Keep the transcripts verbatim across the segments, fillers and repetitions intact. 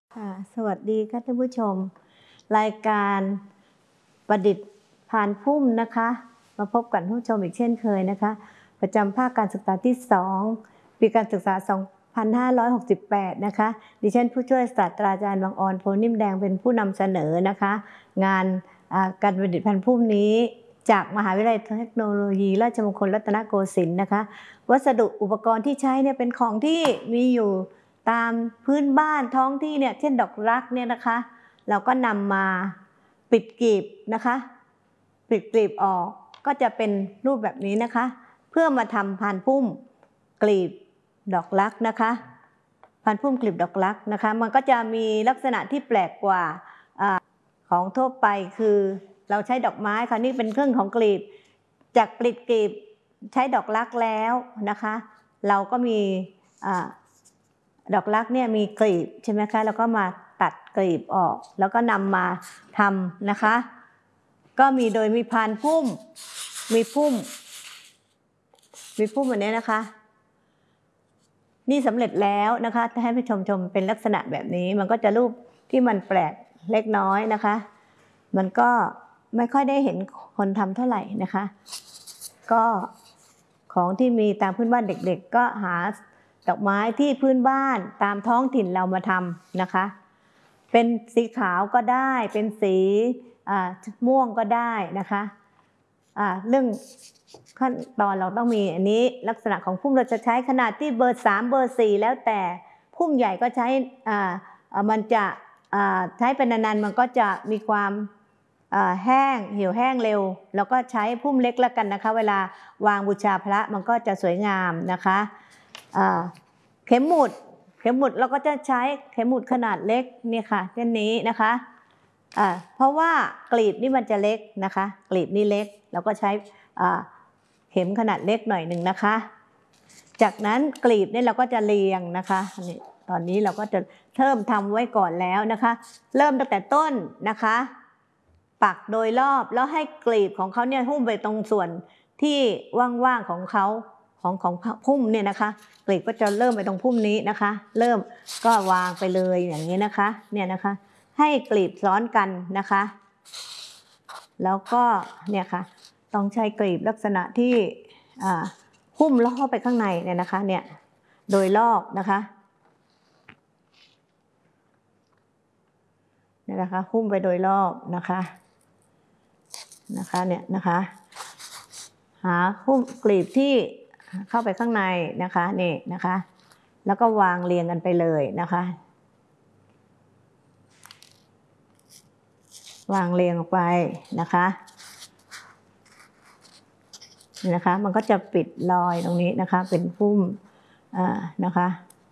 ค่ะสวัสดีค่ะท่านผู้ชมรายการประดิษฐ์พานพุ่มนะคะมาพบกับท่านผู้ชมอีกเช่นเคยนะคะประจำภาคการศึกษาที่สองปีการศึกษาสองพันห้าร้อยหกสิบแปดนะคะดิฉันผู้ช่วยศาสตราจารย์บางออนโพนิ่มแดงเป็นผู้นำเสนอนะคะงานการประดิษฐ์พานพุ่มนี้จากมหาวิทยาลัยเทคโนโลยีราชมงคลรัตนโกสินทร์นะคะวัสดุอุปกรณ์ที่ใช้เนี่ยเป็นของที่มีอยู่ตามพื้นบ้านท้องที่เนี่ยเช่นดอกรักเนี่ยนะคะเราก็นำมาปิดกลีบนะคะปิดกลีบออกก็จะเป็นรูปแบบนี้นะคะเพื่อมาทำพานพุ่มกลีบดอกรักนะคะพานพุ่มกลีบดอกรักนะคะมันก็จะมีลักษณะที่แปลกกว่าของทั่วไปคือเราใช้ดอกไม้ค่ะนี่เป็นเครื่องของกลีบจากปลิดกลีบใช้ดอกรักแล้วนะคะเราก็มีดอกรักเนี่ยมีกลีบใช่ไหมคะแล้วก็มาตัดกลีบออกแล้วก็นำมาทำนะคะก็มีโดยมีพานพุ่มมีพุ่มมีพุ่มแบบนี้นะคะนี่สำเร็จแล้วนะคะถ้าให้ผู้ชมชมเป็นลักษณะแบบนี้มันก็จะรูปที่มันแปลกเล็กน้อยนะคะมันก็ไม่ค่อยได้เห็นคนทำเท่าไหร่นะคะก็ของที่มีตามพื้นบ้านเด็กๆก็หาดอกไม้ที่พื้นบ้านตามท้องถิ่นเรามาทำนะคะเป็นสีขาวก็ได้เป็นสีม่วงก็ได้นะคะเรื่องขั้นตอนเราต้องมีอันนี้ลักษณะของพุ่มเราจะใช้ขนาดที่เบอร์สามเบอร์สี่แล้วแต่พุ่มใหญ่ก็ใช้มันจะใช้เป็นนานๆมันก็จะมีความแห้งเหี่ยวแห้งเร็วแล้วก็ใช้พุ่มเล็กแล้วกันนะคะเวลาวางบูชาพระมันก็จะสวยงามนะคะเข็มหมุดเข็มหมุดเราก็จะใช้เข็มหมุดขนาดเล็กนี่ค่ะเช่นนี้นะคะเพราะว่ากลีบนี่มันจะเล็กนะคะกลีบนี่เล็กเราก็ใช้เข็มขนาดเล็กหน่อยหนึ่งนะคะจากนั้นกลีบนี่เราก็จะเรียงนะคะนี่ตอนนี้เราก็จะเริ่มทำไว้ก่อนแล้วนะคะเริ่มตั้งแต่ต้นนะคะปักโดยรอบแล้วให้กลีบของเขาเนี่ยหุ้มไปตรงส่วนที่ว่างๆของเขาของของพุ่มเนี่ยนะคะกลีบก็จะเริ่มไปตรงพุ่มนี้นะคะเริ่มก็วางไปเลยอย่างนี้นะคะเนี่ยนะคะให้กลีบซ้อนกันนะคะแล้วก็เนี่ยค่ะต้องใช้กลีบลักษณะที่หุ้มแล้วเข้าไปข้างในเนี่ยนะคะเนี่ยโดยรอบนะคะเนี่ยนะคะหุ้มไปโดยรอบนะคะนะคะเนี่ยนะคะหาหุ้มกลีบที่เข้าไปข้างในนะคะนี่นะคะแล้วก็วางเรียงกันไปเลยนะคะวางเรียงออกไปนะคะนี่นะคะมันก็จะปิดรอยตรงนี้นะคะเป็นพุ่มอ่านะคะ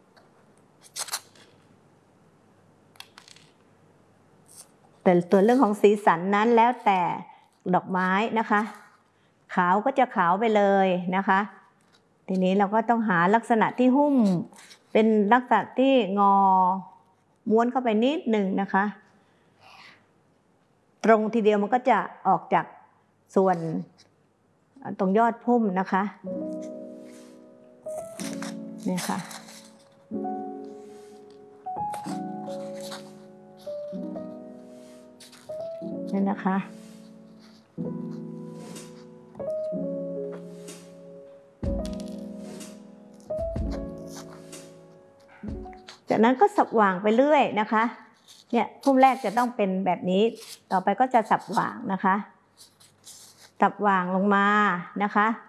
แต่ตัวเรื่องของสีสันนั้นแล้วแต่ดอกไม้นะคะขาวก็จะขาวไปเลยนะคะทีนี้เราก็ต้องหาลักษณะที่หุ้มเป็นลักษณะที่งอม้วนเข้าไปนิดหนึ่งนะคะตรงทีเดียวมันก็จะออกจากส่วนตรงยอดพุ่มนะคะเนี่ยค่ะนี่นะคะจากนั้นก็สับหว่างไปเรื่อยนะคะเนี่ยพุ่มแรกจะต้องเป็นแบบนี้ต่อไปก็จะสับหว่างนะคะสับหว่างลงมานะคะ